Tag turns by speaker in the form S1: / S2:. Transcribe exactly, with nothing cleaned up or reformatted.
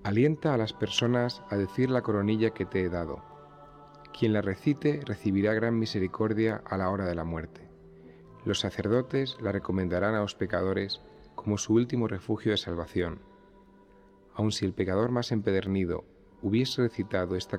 S1: Alienta a las personas a decir la coronilla que te he dado. Quien la recite recibirá gran misericordia a la hora de la muerte. Los sacerdotes la recomendarán a los pecadores como su último refugio de salvación. Aun si el pecador más empedernido hubiese recitado esta